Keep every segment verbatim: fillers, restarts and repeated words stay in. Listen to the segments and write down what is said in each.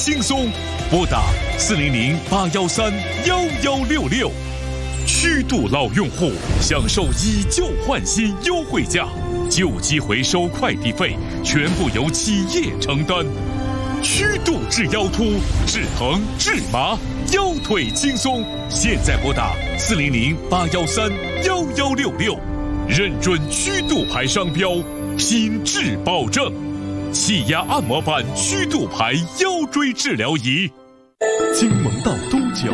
轻松，拨打四零零八幺三幺幺六六。虚度老用户享受以旧换新优惠价，旧机回收快递费全部由企业承担。虚度治腰突，治疼治麻，腰腿轻松。现在拨打四零零八幺三幺幺六六，认准虚度牌商标，品质保证。气压按摩板虚度牌腰椎治疗仪。 金盟道都酒。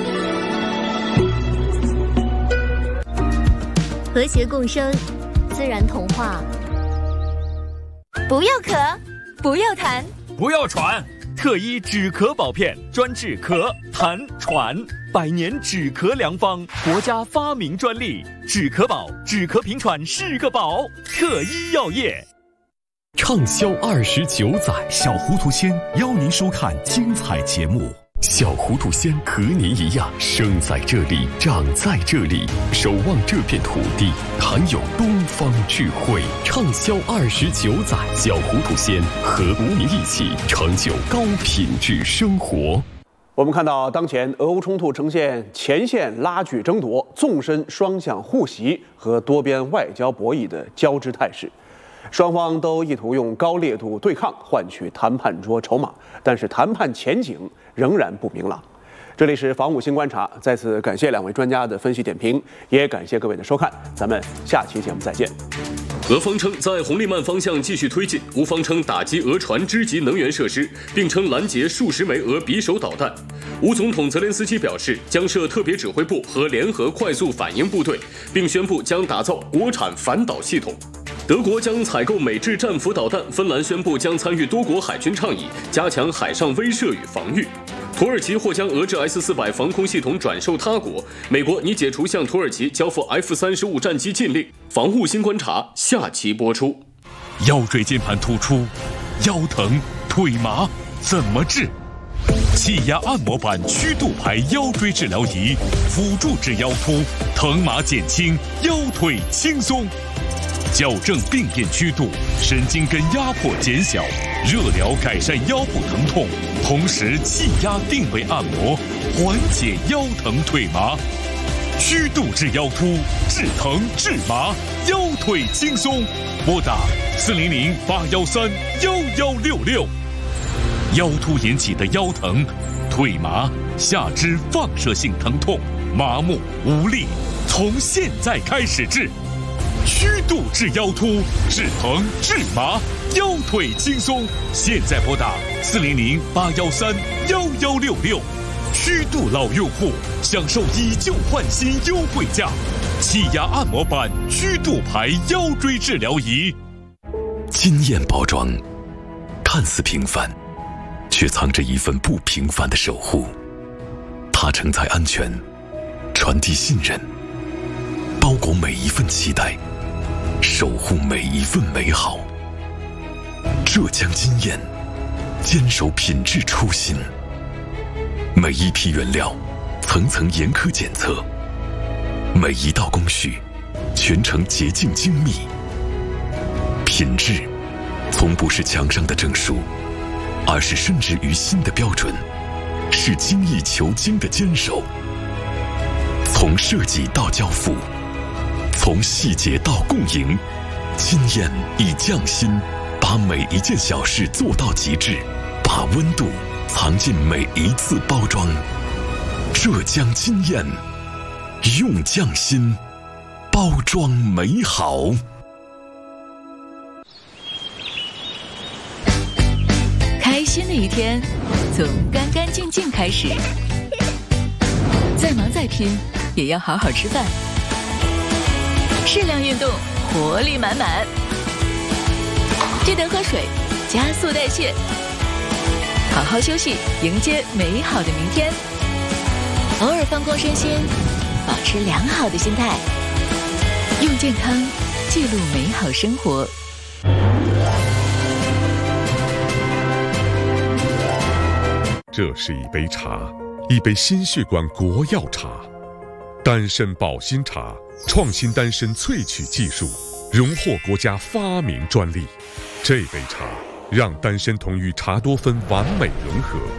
和谐共生，自然童话。不要咳，不要痰， 不要喘，特医止咳宝片，专治咳、痰、喘，百年止咳良方，国家发明专利。止咳宝，止咳平喘是个宝。特医药业。 畅销二十九载， 小糊涂仙邀您收看精彩节目。 小糊涂仙和您一样，生在这里，长在这里，守望这片土地，含有东方智慧。畅销二十九载，小糊涂仙和国民一起成就高品质生活。 我们看到，当前俄乌冲突呈现前线拉锯争夺、纵深双向互袭和多边外交博弈的交织态势。双方都意图用高烈度对抗换取谈判桌筹码，但是谈判前景仍然不明朗。这里是防务新观察，再次感谢两位专家的分析点评，也感谢各位的收看，咱们下期节目再见。 俄方称在红利曼方向继续推进，乌方称打击俄船支级能源设施，并称拦截数十枚俄匕首导弹。乌总统泽连斯基表示，将设特别指挥部和联合快速反应部队，并宣布将打造国产反导系统。德国将采购美制战斧导弹，芬兰宣布将参与多国海军倡议，加强海上威慑与防御。土耳其或将俄制 S 四百 防空系统转售他国。美国拟解除向土耳其交付 F 三十五战机禁令。防务新观察下期播出。 腰椎间盘突出，腰疼腿麻怎么治？气压按摩板虚度牌腰椎治疗仪，辅助治腰突，疼麻减轻，腰腿轻松。矫正病变曲度，神经根压迫减小，热疗改善腰部疼痛，同时气压定位按摩，缓解腰疼腿麻。虚度治腰突，治疼治麻，腰腿轻松。拨打四零零八幺三幺幺六六。腰突引起的腰疼、腿麻、下肢放射性疼痛、麻木无力，从现在开始治。虚度治腰突，治疼治麻，腰腿轻松。现在拨打四零零八幺三幺幺六六。虚度老用户享受以旧换新优惠价，气压按摩板虚度牌腰椎治疗仪。 惊艳包装，看似平凡，却藏着一份不平凡的守护。它承载安全，传递信任，包裹每一份期待，守护每一份美好。浙江经验，坚守品质初心。每一批原料，层层严苛检测；每一道工序，全程洁净精密。品质，从不是墙上的证书，而是深植于心的标准，是精益求精的坚守。从设计到交付，从细节到共赢，经验以匠心，把每一件小事做到极致，把温度藏进每一次包装。浙江经验，用匠心包装美好。 开心的一天从干干净净开始，再忙再拼也要好好吃饭，适量运动，活力满满，记得喝水，加速代谢，好好休息，迎接美好的明天。偶尔放空身心，保持良好的心态，用健康记录美好生活。 这是一杯茶，一杯心血管国药茶，丹参保心茶，创新丹参萃取技术，荣获国家发明专利。这杯茶让丹参酮与茶多酚完美融合。